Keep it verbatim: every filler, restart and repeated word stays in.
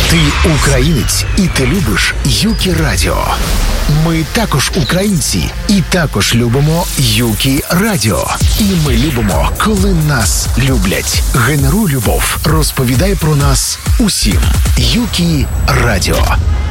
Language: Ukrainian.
Ти українець і ти любиш Юкі Радіо. Ми також українці і також любимо Юкі Радіо. І ми любимо, коли нас люблять. Генеруй любов, розповідай про нас усім. Юкі Радіо.